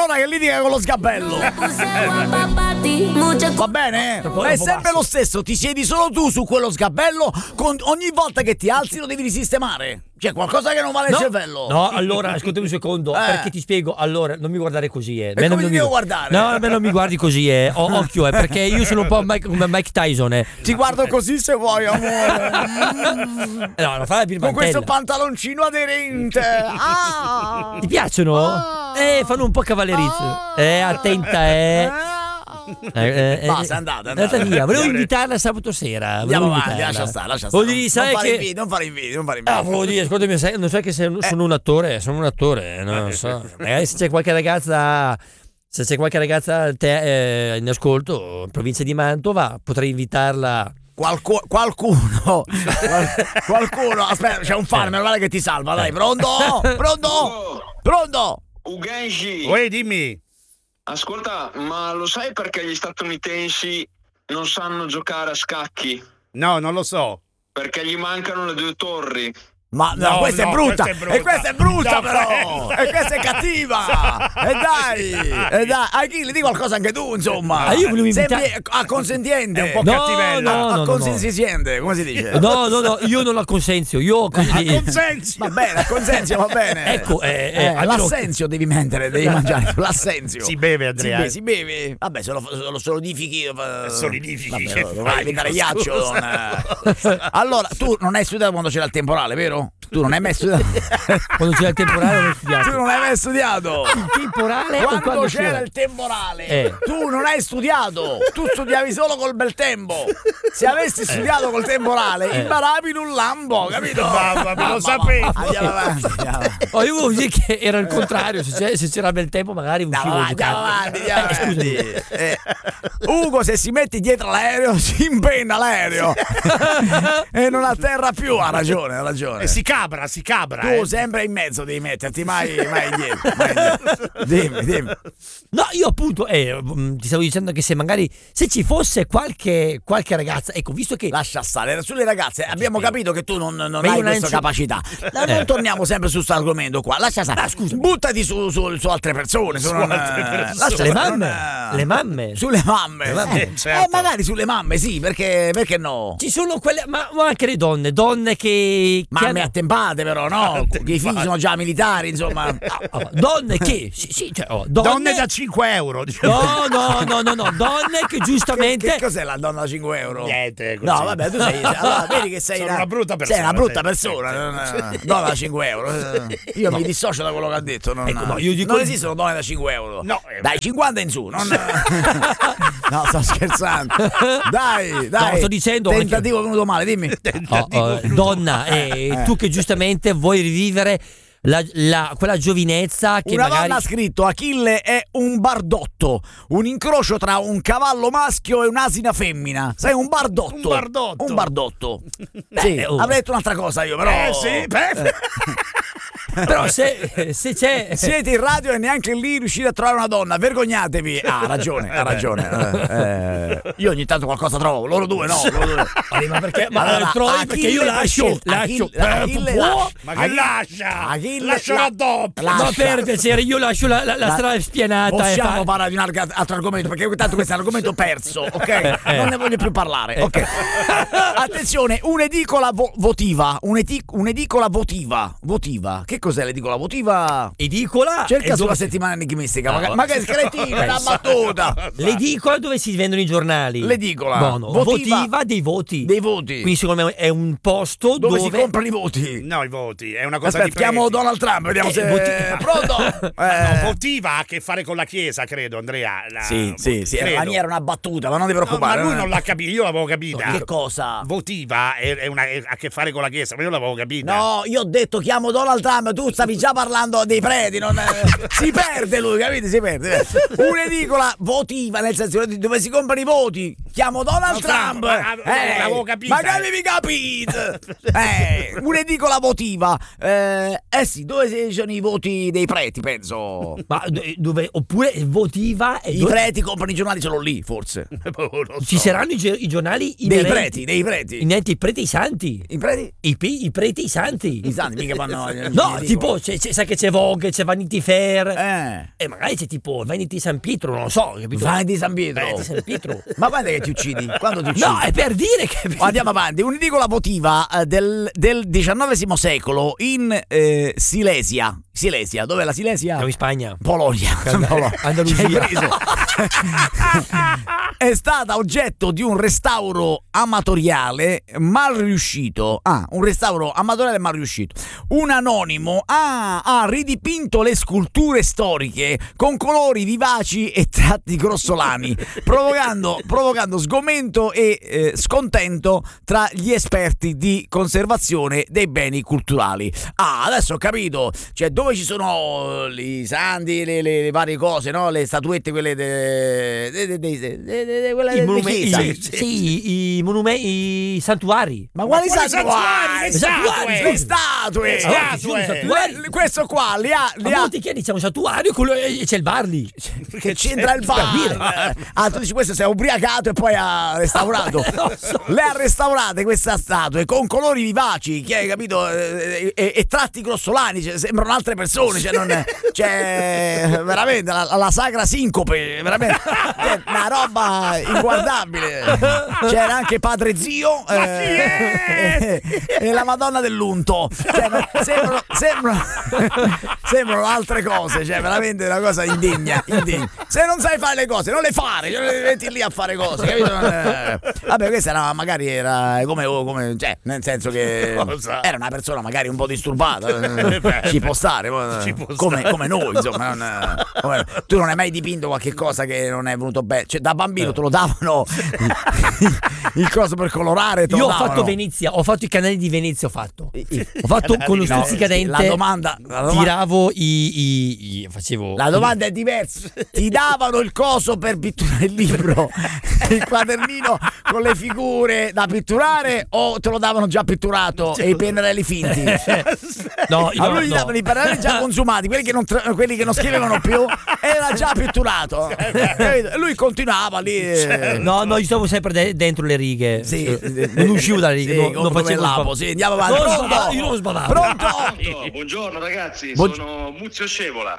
persona che litiga con lo sgabello. Va bene? Ma è sempre lo stesso, ti siedi solo tu su quello sgabello, ogni volta che ti alzi lo devi risistemare. C'è qualcosa che non va nel cervello. No, allora, ascoltami un secondo, perché ti spiego. Allora, non mi guardare così, E come ti devo guardare? No, non mi guardi così, occhio, perché io sono un po' come Mike Tyson, Ti guardo così se vuoi, amore. No, non fai la Con questo pantaloncino aderente. Ti piacciono? Fanno un po' cavallerizzo. Attenta, Basta, andate via. Volevo invitarla sabato sera. Andiamo avanti, lascia stare. Volevo dire, sai che non fare invidi. volevo dire, ascoltami, non sai che sono un attore, non so. Magari se c'è qualche ragazza in ascolto in provincia di Mantova, potrei invitarla. Qualcuno, aspetta, c'è un fan, meno male che ti salva, dai, pronto? Ugenji, Dimmi. ascolta, ma lo sai perché gli statunitensi non sanno giocare a scacchi? No, non lo so. Perché gli mancano le 2 torri. Ma no, questa è brutta. E questa è brutta, No, però. E questa è cattiva. E dai. Achille, di qualcosa anche tu, insomma. Io volevo Sembri invitare. acconsentiente. È un po' No, cattivella. no. Acconsenziente, come si dice? No, io non l'acconsenzio. Io Consenzio. Va bene, acconsenzio, va bene. Ecco, l'assenzio devi mettere, devi mangiare l'assenzio. Si beve, Andrea. Si beve. Vabbè, se lo solidifichi. Solidifichi. Vabbè, Che dovrai fai? diventare ghiaccio. Allora, tu non hai studiato quando c'era il temporale, vero? Tu non hai mai studiato. quando c'era il temporale non ho studiato. Tu non hai mai studiato. Il temporale o Quando c'era c'era il temporale, tu non hai studiato, tu studiavi solo col bel tempo. Se avessi studiato col temporale, imparavi in un lambo, capito? Mamma, me lo sapevo. Andiamo avanti. io volevo dire che era il contrario, se c'era bel tempo magari uscivo a giocare. Scusami. Ugo, se si mette dietro l'aereo, si impenna l'aereo e non atterra più. Ha ragione. Si cabra. Tu sempre in mezzo devi metterti, mai indietro. Dimmi. No, io appunto ti stavo dicendo che se ci fosse qualche ragazza, ecco, visto che Lascia stare, sulle ragazze abbiamo capito che tu non hai questa capacità. Non torniamo sempre su questo argomento qua. Lascia stare. Scusa. Buttati su altre persone. Lascia le stare, mamme. Sulle mamme. Certo. Magari sulle mamme, sì, perché no? Ci sono quelle, ma anche le donne che Mamme attempate però, no? Che i figli sono già militari, insomma. donne che Donne da 5 euro. No, donne che giustamente Che cos'è la donna da 5 euro? Niente, così. No, vabbè, tu sei. Allora, vedi che sei Sono una brutta persona. Sei una brutta Sì. persona. Donna da 5 euro. Io mi dissocio da quello che ha detto. io dico- non esistono donne da 5 euro. No, Dai 50 in su. No, sto scherzando. Dai. No, sto dicendo Tentativo venuto male, dimmi. donna, tu che giustamente vuoi rivivere quella giovinezza che Una magari donna ha scritto: Achille è un bardotto, un incrocio tra un cavallo maschio e un'asina femmina. Sei un bardotto. Un bardotto. Sì, avrei detto un'altra cosa io, però. Sì, però se c'è Siete in radio e neanche lì riuscite a trovare una donna, vergognatevi. Ha ragione. Io ogni tanto qualcosa trovo, loro due no. ma perché Allora, trovi? Perché io lascio Achille lascia. Ma che lascia? Achille Lascia dopo. ma per piacere, io lascio la strada spianata. Possiamo parlare di un altro argomento, perché tanto questo è un argomento perso, ok? Non ne voglio più parlare, ok? Attenzione, un'edicola votiva. Un'edicola votiva. Che cos'è l'edicola votiva? Edicola? Cerca sulla settimana enigmistica, ma che scretina, una battuta. L'edicola dove si vendono i giornali. L'edicola Buono. Votiva dei voti. Quindi secondo me è un posto dove si comprano i voti. No, i voti, è una cosa Aspetta, chiamo Donald Trump, vediamo se pronto. No, votiva ha a che fare con la Chiesa, credo, Andrea. Sì, credo. la mia era una battuta, ma non ti preoccupare. Ma lui non l'ha capito, io l'avevo capita. Che cosa? Votiva è ha a che fare con la Chiesa, ma io l'avevo capita. No, io ho detto chiamo Donald Trump, tu stavi già parlando dei preti, si perde lui, capite? Si perde. Un'edicola votiva, nel senso dove si comprano i voti. chiamo Donald Trump. L'avevo capito. Ma che avevi capito? Un'edicola votiva. Sì, dove sono i voti dei preti, penso. Ma dove? Oppure votiva e I preti comprano i giornali solo lì, forse. Ci saranno i giornali Dei inerenti. preti. Inerenti ai preti santi. I preti? I preti santi. I santi mica vanno. No, tipo, sai che c'è Vogue, c'è Vanity Fair. E magari c'è tipo Vanity San Pietro, non lo so, capito? Vanity San Pietro. Vanity San Pietro. Ma quando è che ti uccidi? Quando ti uccidi? No, è per dire che. Andiamo avanti. Un'edicola votiva del XIX secolo in Silesia. Silesia, dov'è la Silesia? Siamo in Spagna. Polonia. Andalusia. È stata oggetto di un restauro amatoriale mal riuscito. Un restauro amatoriale mal riuscito. Un anonimo ha ridipinto le sculture storiche con colori vivaci e tratti grossolani, provocando sgomento e scontento tra gli esperti di conservazione dei beni culturali. Adesso ho capito. Cioè, dove ci sono i santi, le varie cose, no? Le statuette, quelle I monumenti, sì, i monumenti, i santuari. Ma quali santuari? Le statue. Questo qua li ha. Ti chiedi, c'è un santuario e c'è il bar lì. Che c'entra il bar? Tu dici, questo si è ubriacato e poi ha restaurato. Le ha restaurate queste statue con colori vivaci, che hai capito? E tratti grossolani, cioè, sembrano altre persone, cioè veramente la sacra sincope, veramente una roba inguardabile. C'era anche Padre Zio e la Madonna dell'Unto, cioè, sembrano altre cose, cioè veramente una cosa indegna. Se non sai fare le cose non le fare, cioè, metti lì a fare cose, capito? Vabbè, questa magari era come cioè, nel senso che era una persona magari un po' disturbata, ci può stare, come noi, insomma. Tu non hai mai dipinto qualche cosa che non è venuto bene? Cioè, da bambino te lo davano il coso per colorare? Io ho fatto Venezia, ho fatto i canali di Venezia, ho fatto con lo stuzzicadente. La domanda tiravo facevo. La domanda è diversa. Ti davano il coso per pitturare il libro, il quadernino con le figure da pitturare, o te lo davano già pitturato e i pennarelli finti? No, a lui gli davano i pennarelli già consumati, quelli che non scrivevano più, era già pitturato. Lui continuava lì. No, io stavo sempre dentro le righe. Sì. Non uscivo dalle righe, non facevo lapo. Sì, andiamo avanti. Io non sbavavo. Pronto? Buongiorno ragazzi, sono Muzio Scevola.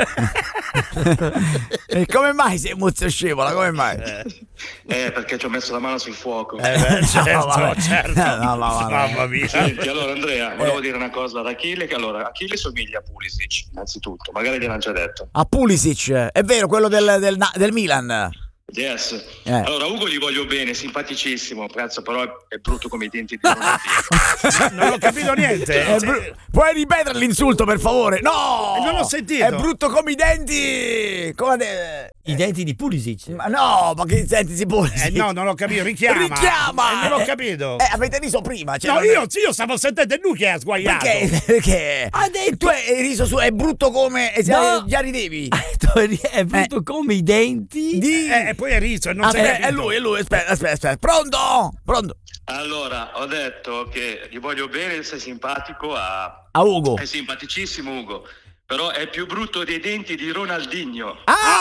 E come mai sei Muzio Scevola? Come mai? Perché ci ho messo la mano sul fuoco. Certo. Mamma mia. Senti, allora Andrea, volevo dire una cosa ad Achille, che Achille somiglia a Pulisic, innanzitutto, magari gliel'hanno già detto. A Pulisic, è vero, quello del Milan. Yes. Allora Ugo gli voglio bene, simpaticissimo, cazzo, però è brutto come i denti di Ronaldinho. Non ho capito niente. Puoi ripetere l'insulto, per favore? No! Non l'ho sentito. È brutto come i denti. I denti di Pulisic? Ma no, ma che denti si Pulisic? No, non l'ho capito, richiama. Non l'ho capito. Avete riso prima, cioè, no, io stavo sentendo, è lui che ha sguagliato. Perché? Ha detto. Tu hai riso su, è brutto come. No. Già ridevi. È brutto come i denti di. Poi è riso, non è lui, aspetta. Pronto? Allora, ho detto che gli voglio bene, sei simpatico a Ugo. È simpaticissimo Ugo, però è più brutto dei denti di Ronaldinho.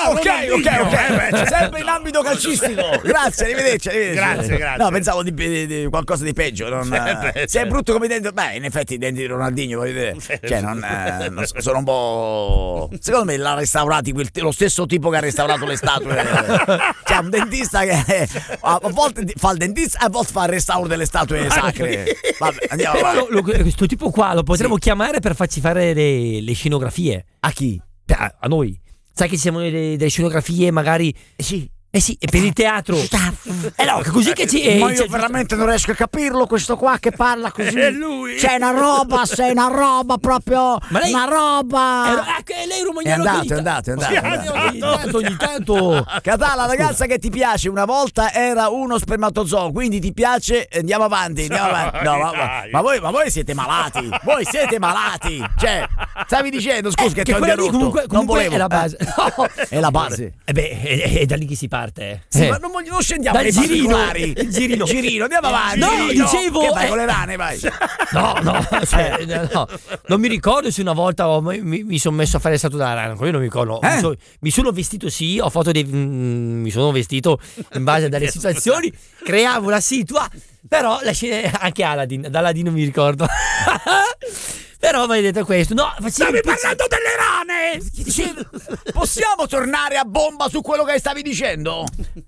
Ok. Sempre in ambito calcistico. Grazie, arrivederci. Grazie. No, pensavo di qualcosa di peggio. Se è brutto come i denti. Beh, in effetti i denti di Ronaldinho, voglio dire. Cioè, non sono un po'. Secondo me l'ha restaurati lo stesso tipo che ha restaurato le statue. Cioè, un dentista che a volte fa il dentista e a volte fa il restauro delle statue sacre. Vabbè, andiamo avanti. Questo tipo qua lo potremmo chiamare per farci fare le scenografie. A chi? A noi. Sai che ci siamo delle scenografie magari. Sì, e per il teatro. No, così che ci. Ma io veramente non riesco a capirlo, questo qua che parla così. È lui. C'è una roba proprio. Ma lei, una roba. Lei romagnolo. È andato. Ogni tanto. Catà, la ragazza che ti piace una volta era uno spermatozoo, quindi ti piace. Andiamo avanti. No, ma voi siete malati. Cioè, stavi dicendo, scusa, che ti ho interrotto. Comunque non volevo. È la base. È la base. È da lì che si parte. parte. Sì, ma non scendiamo nei particolari. Il girino. Andiamo avanti. No, Girino. dicevo, Che vai con le rane, vai. No, non mi ricordo se una volta mi sono messo a fare il salto dalla rana. Io non mi ricordo. Mi sono vestito, sì, ho fatto mi sono vestito in base alle situazioni, creavo la però la scena, anche Aladdin non mi ricordo. Però mi hai detto questo. No, stavi parlando delle rane! Possiamo tornare a bomba su quello che stavi dicendo?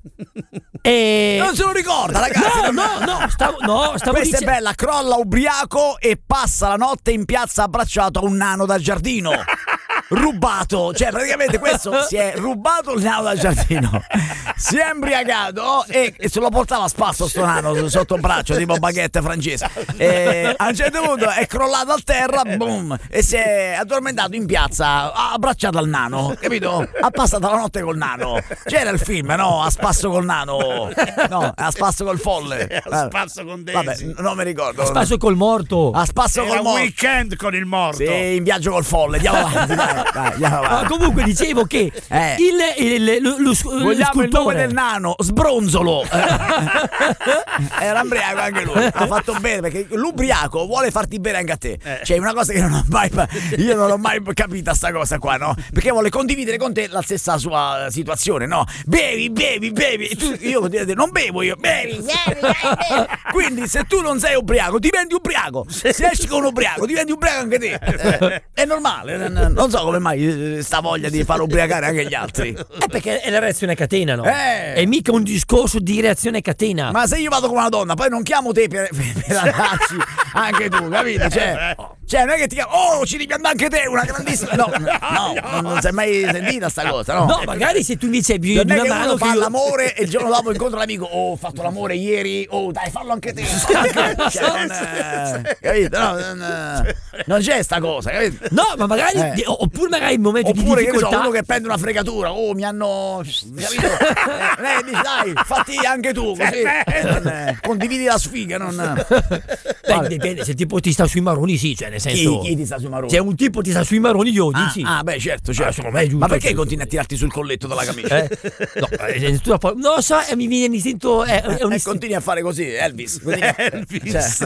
Non se lo ricorda, ragazzi. No, stavo Questa dicendo. è bella, crolla ubriaco e passa la notte in piazza abbracciato a un nano dal giardino. Rubato, cioè praticamente questo si è rubato il nano dal giardino, si è embriagato e se lo portava a spasso sto nano sotto il braccio tipo baguette francese, e a un certo punto è crollato a terra, boom, e si è addormentato in piazza abbracciato al nano, capito? Ha passato la notte col nano. C'era il film, no? A spasso col nano, no, a spasso col folle, a spasso con Daisy. Vabbè, non mi ricordo. A spasso col morto. A spasso Era col morto. Weekend con il morto. Sì, in viaggio col folle. Andiamo avanti, dai, andiamo avanti. Comunque dicevo che lo vogliamo il nome del nano, Sbronzolo. Era ubriaco anche lui. Ha fatto bene perché l'ubriaco vuole farti bere anche a te. Cioè, una cosa che io non ho mai capita sta cosa qua, no? Perché vuole condividere con te la stessa sua situazione, no? Bevi. E tu, io non bevo io, bevi. Quindi se tu non sei ubriaco, diventi ubriaco. Se esci con un ubriaco, diventi ubriaco anche te. È normale. Non so come mai sta voglia di far ubriacare anche gli altri. Perché è la reazione a catena, no? È mica un discorso di reazione a catena. Ma se io vado con una donna, poi non chiamo te per andarci anche tu, capito? Cioè, non è che ti chiamo, ci devi andare anche te, una grandissima. No, non si è mai sentita sta cosa, no? No, magari se tu invece hai bisogno di una mano. Uno fa l'amore e il giorno dopo incontra l'amico, ho fatto l'amore ieri, dai, fallo anche te. Capito? Non c'è sta cosa, capito? No, ma magari, oppure magari in momenti di oppure difficoltà. Che so, uno che prende una fregatura, mi hanno, capito? Dici, dai, fatti anche tu, così condividi la sfiga, non. Beh, dipende, se tipo ti sta sui maroni, sì, cioè nel senso. Chi ti sta sui maroni? Se un tipo ti sta sui maroni, io dici. Beh, certo. Secondo me è giusto. Ma perché continui a tirarti sul colletto della camicia? Non lo so, mi sento. Continui a fare così, Elvis. Elvis.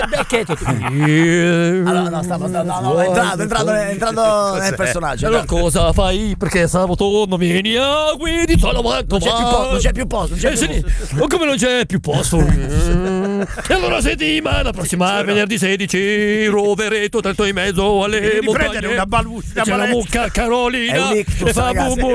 Allora, è entrato nel personaggio. Allora cosa fai? Perché sabato non vieni a Guidi solo non c'è più posto. Come non c'è più posto? E allora settimana prossima, venerdì 16, Rovereto, Trento in mezzo alle montagne. Una balbuccia. C'è la mucca Carolina e fa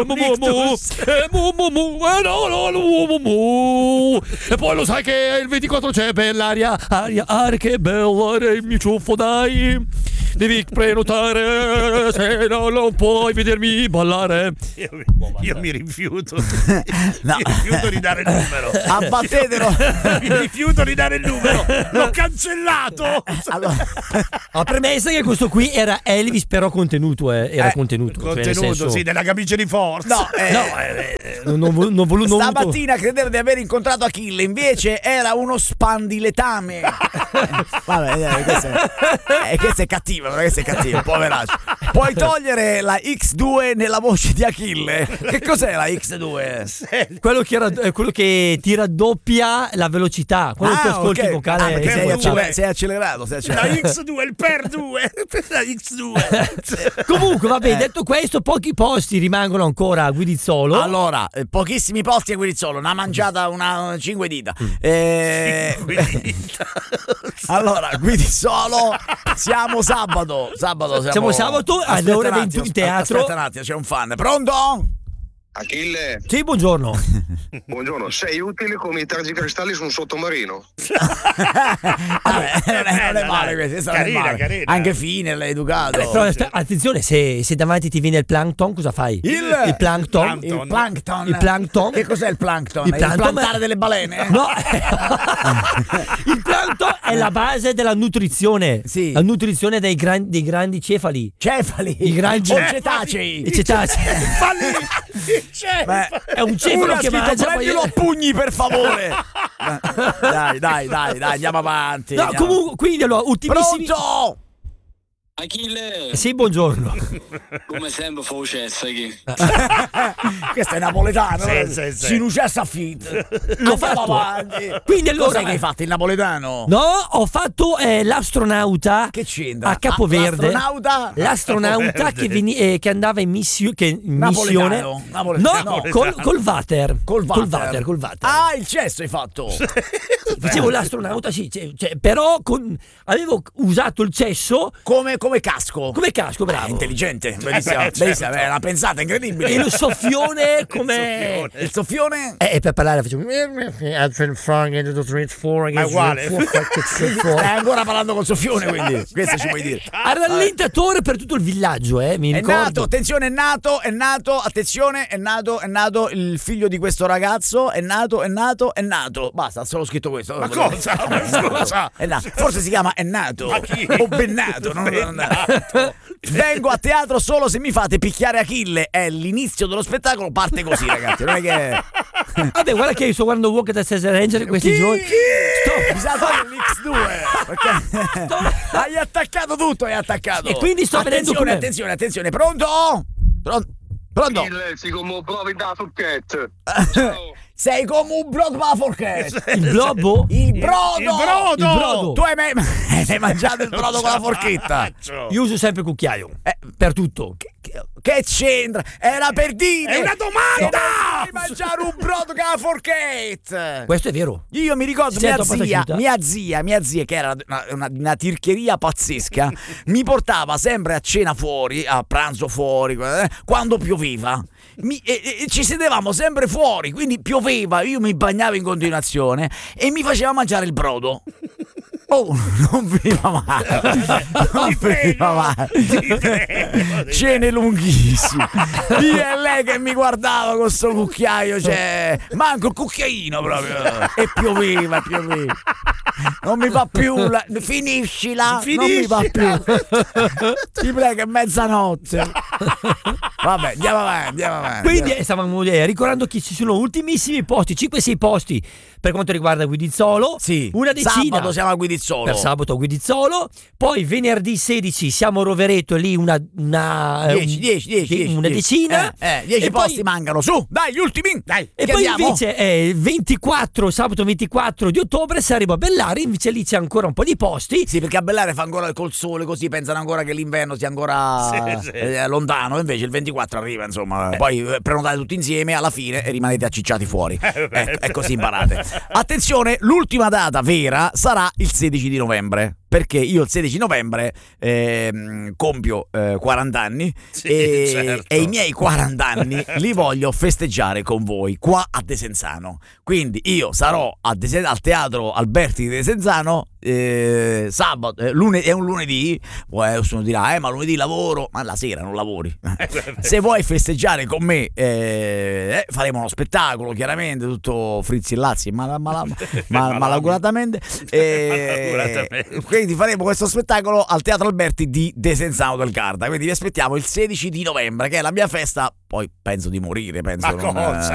mu. E poi lo sai che il 24 c'è bell'aria, che bella, il mio ciuffo, dai. Devi prenotare, se no non puoi vedermi ballare. Io mi rifiuto. Mi rifiuto di dare il numero. Abbattetelo. Mi rifiuto di dare il numero. L'ho cancellato. Allora. La premessa che questo qui era Elvis, però contenuto. Era contenuto. Contenuto, sì, della camicia di forza. Non voluto. Stamattina credevo di aver incontrato Achille, invece era uno spandiletame. Vabbè, questo è cattivo. Questo è cattivo, poveraccio. Puoi togliere la X2 nella voce di Achille. Che cos'è la X2? Quello che ti raddoppia la velocità. Quando tu ascolti il vocale sei accelerato. La X2, il per 2. La X2. Comunque, va bene, detto questo, pochi posti rimangono ancora a Guidizzolo. Allora, pochissimi posti a Guidizzolo, una mangiata, una 5 dita. Allora, Guidizzolo, siamo sabato. Siamo sabato alle ore 21 in teatro. Aspetta un attimo, c'è un fan. Pronto? Achille. Sì, buongiorno. Buongiorno, sei utile come i tergicristalli su un sottomarino. Non è male questo, carina. Anche fine, l'hai educato. Però attenzione, se davanti ti viene il plankton, cosa fai? Il plankton. Il plankton. Il plankton. Che cos'è il plankton? Il plantare delle balene? No. Il plankton è la base della nutrizione. Sì. La nutrizione dei grandi cefali. Cefali. I grandi cetacei. I cetacei. È un cefalo che mangia. Prendilo a pugni, per favore. Dai, andiamo avanti. No, comunque, quindi allora, ultimissimi. Pronto? Achille, Sì, buongiorno. come sempre fa ucessa chi? Questo è napoletano. Sì. Si nucessa a fit. L'ho fatto. Quindi allora Cosa che hai fatto, il napoletano? No, ho fatto l'astronauta Che c'entra? a Capoverde. L'astronauta? Che andava in missione. Napoletano. No, col water. Col water. Ah, il cesso hai fatto. Facevo l'astronauta, sì, però avevo usato il cesso Come casco. come casco, bravo. Intelligente, bellissima, bellissima, è una pensata incredibile. E lo soffione come. Il soffione? E per parlare facevo. Ma uguale. Stai ancora parlando col soffione, quindi questo ci puoi dire. A rallentatore per tutto il villaggio, mi È ricordo. nato, attenzione, è nato, attenzione, è nato il figlio di questo ragazzo, è nato. Basta, ha solo scritto questo. Ma cosa? Scusa. È nato. Forse si chiama È nato. Ma chi? O Bennato. Vengo a teatro solo se mi fate picchiare Achille. È l'inizio dello spettacolo, parte così, ragazzi. Non è che. Vabbè, guarda che io sto guardando Walk at Cesar Ranger in questi giorni. Mi sa fare l'X2 perché hai attaccato tutto, hai attaccato. E quindi sto vedendo com'è. Attenzione, pronto? Pronto? Achille, si come provi da forchetta. Sei come un brodo per la forchetta. Il globo? Il brodo! Il brodo. Tu hai mai mangiato il brodo con la forchetta? Io uso sempre il cucchiaio. Per tutto. Che c'entra? Era per dire! È una domanda! Devi mangiare un brodo con la forchetta! Questo è vero. Io mi ricordo Sento mia zia, che era una tircheria pazzesca, mi portava sempre a cena fuori, a pranzo fuori, quando pioveva. E ci sedevamo sempre fuori, quindi pioveva, io mi bagnavo in continuazione e mi faceva mangiare il brodo. Oh, non veniva male. Cene lunghissime. Io e lei che mi guardava con sto cucchiaio, manco il cucchiaino proprio. E pioveva. Non mi fa più, finiscila. Non mi fa più. Ti prego, è mezzanotte. Vabbè, andiamo avanti. Quindi stavamo ricordando che ci sono ultimissimi posti, 5-6 posti per quanto riguarda Guidizzolo. Sì, una decina. Sabato siamo a Guidizzolo. Per sabato a Guidizzolo. Poi venerdì 16 siamo a Rovereto, lì una 10. una decina. 10 E posti poi- mancano. Su, dai, gli ultimi. Dai, E che poi andiamo? invece 24, sabato 24 di ottobre saremo a Bellari, invece lì c'è ancora un po' di posti. Sì, perché a Bellare fa ancora col sole, così pensano ancora che l'inverno sia ancora Sì. lontano, invece il 24 arriva, insomma. Poi prenotate tutti insieme alla fine e rimanete accicciati fuori. Ecco, e così imparate. Attenzione, l'ultima data vera sarà il 16 di novembre. Perché io il 16 novembre compio 40 anni certo. e i miei 40 anni li voglio festeggiare con voi qua a Desenzano. Quindi io sarò al Teatro Alberti di Desenzano sabato, è un lunedì. Poi uno dirà ma lunedì lavoro, ma la sera non lavori. Se vuoi festeggiare con me faremo uno spettacolo, chiaramente tutto frizzi e lazzi malauguratamente. Quindi faremo questo spettacolo al Teatro Alberti di Desenzano del Garda. Quindi vi aspettiamo il 16 di novembre, che è la mia festa. Poi penso di morire, Ma cosa?